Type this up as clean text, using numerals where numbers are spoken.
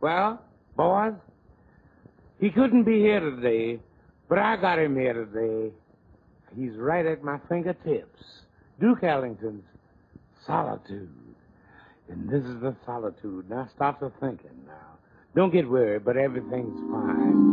Well, boys, he couldn't be here today, but I got him here today. He's right at my fingertips. Duke Ellington's Solitude. And this is the solitude. Now stop the thinking now. Don't get worried, but everything's fine.